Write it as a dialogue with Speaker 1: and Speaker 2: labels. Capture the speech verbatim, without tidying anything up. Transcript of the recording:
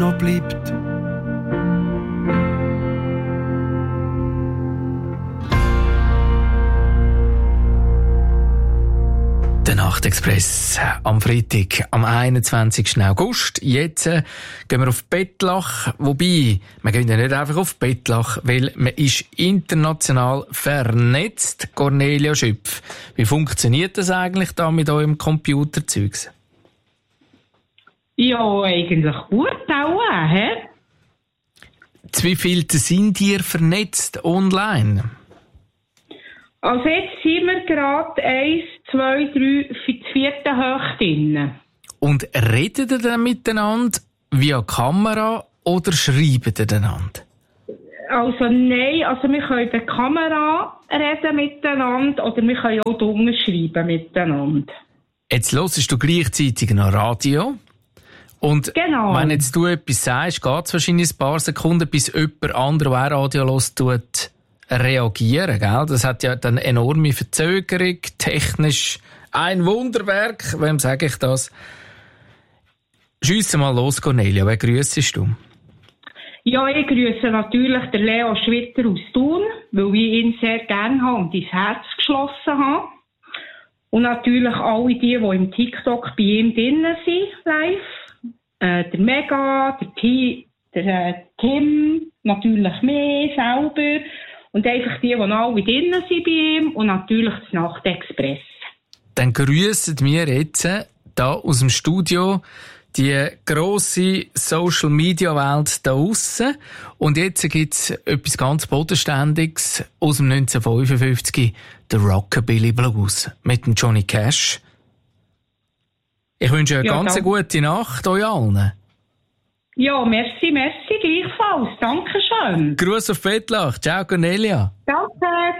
Speaker 1: noch bleibt. Der Nachtexpress am Freitag, am einundzwanzigsten August. Jetzt äh, gehen wir auf Bettlach. Wobei, wir gehen ja nicht einfach auf Bettlach, weil man ist international vernetzt. Cornelia Schüpf, wie funktioniert das eigentlich da mit eurem Computerzeugs?
Speaker 2: Ja, eigentlich gut auch, hä?
Speaker 1: Zu wie viel sind ihr vernetzt online?
Speaker 2: Also jetzt sind wir gerade eins, zwei, drei, für die vierte Höchst drin.
Speaker 1: Und redet ihr dann miteinander via Kamera oder schreibt ihr einander?
Speaker 2: Also nein, also wir können per Kamera reden miteinander oder wir können auch drunter schreiben miteinander.
Speaker 1: Jetzt hörst du gleichzeitig noch Radio. Und
Speaker 2: genau.
Speaker 1: Wenn jetzt du etwas sagst, geht es wahrscheinlich ein paar Sekunden, bis jemand anderes, der auch Radio hört, tut reagieren, gell? Das hat ja dann enorme Verzögerung, technisch ein Wunderwerk. Wem sage ich das? Schiesse mal los, Cornelia. Wen grüssest du?
Speaker 2: Ja, ich grüße natürlich den Leo Schwitter aus Thun, weil ich ihn sehr gerne habe und ins Herz geschlossen habe. Und natürlich alle die, die im TikTok bei ihm drinnen sind, live. Äh, der Mega, der, T- der äh, Tim, natürlich mehr selber. Und einfach die, die alle drinnen sind bei ihm. Und natürlich das Nachtexpress.
Speaker 1: Dann grüssen wir jetzt hier aus dem Studio die grosse Social-Media-Welt da aussen. Und jetzt gibt es etwas ganz Bodenständiges aus dem neunzehnhundertfünfundfünfzig, der Rockabilly Blues mit dem Johnny Cash. Ich wünsche eine ja, ganz gute Nacht euch allen.
Speaker 2: Ja, merci, merci, gleichfalls. Dankeschön.
Speaker 1: Gruß auf Bettlach. Ciao, Cornelia.
Speaker 2: Danke.